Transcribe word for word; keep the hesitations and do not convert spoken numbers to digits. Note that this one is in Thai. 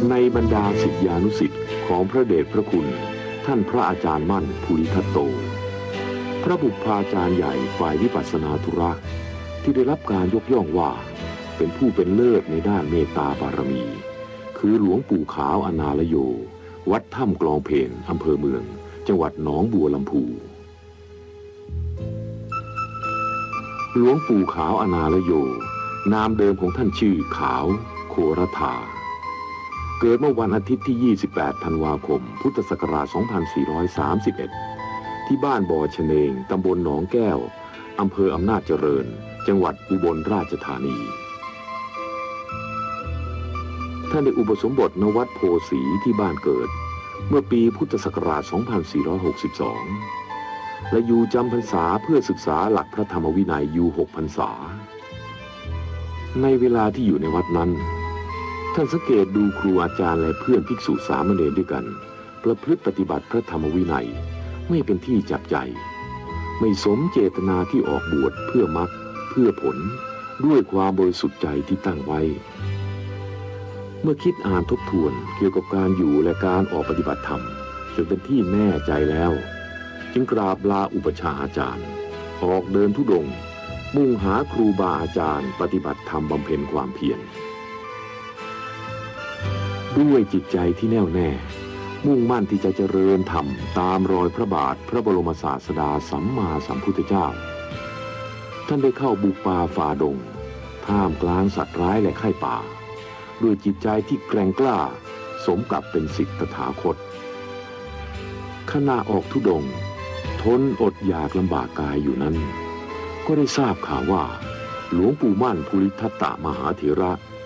ในบรรดาศิษยานุศิษย์ของพระเดชพระคุณท่านพระอาจารย์มั่นภูริทัตโตพระบุพาจารย์ใหญ่ฝ่ายวิปัสสนาธุระที่ได้รับการยกย่องว่าเป็นผู้เป็นเลิศในด้านเมตตาบารมีคือหลวงปู่ขาวอนาลโยวัดถ้ำกลองเพนอำเภอเมืองจังหวัดหนองบัวลำพูหลวงปู่ขาวอนาลโยนามเดิมของท่านชื่อขาวโครธาเกิดเมื่อวันอาทิตย์ที่ยี่สิบแปดธันวาคมพุทธศักราชสองพันสี่ร้อยสามสิบเอ็ดที่บ้านบ่อชะเนงตำบลหนองแก้วอำเภออำนาจเจริญจังหวัดอุบลราชธานีท่านได้อุปสมบทณวัดโพสีที่บ้านเกิดเมื่อปีพุทธศักราชสองพันสี่ร้อยหกสิบสองและอยู่จำพรรษาเพื่อศึกษาหลักพระธรรมวินัยอยู่หกพรรษาในเวลาที่อยู่ในวัดนั้นท่านสังเกตดูครูอาจารย์และเพื่อนภิกษุสามเณรด้วยกันประพฤติปฏิบัติพระธรรมวินัยไม่เป็นที่จับใจไม่สมเจตนาที่ออกบวชเพื่อมรรคเพื่อผลด้วยความบริสุทธิ์ใจที่ตั้งไว้เมื่อคิดอ่านทบทวนเกี่ยวกับการอยู่และการออกปฏิบัติธรรมจนเป็นที่แน่ใจแล้วจึงกราบลาอุปชาอาจารย์ออกเดินธุดงค์มุ่งหาครูบาอาจารย์ปฏิบัติธรรมบำเพ็ญความเพียรด้วยจิตใจที่แน่วแน่มุ่งมั่นที่จะเจริญธรรมตามรอยพระบาทพระบรมศาสดาสัมมาสัมพุทธเจ้าท่านได้เข้าบุกป่าฝ่าดงท่ามกลางสัตว์ร้ายและไข้ป่าด้วยจิตใจที่แกร่งกล้าสมกับเป็นศิษย์ตถาคตขณะออกธุดงค์ทนอดอยากลำบากกายอยู่นั้นก็ได้ทราบข่าวว่าหลวงปู่มั่นภูริทัตตมหาเถระ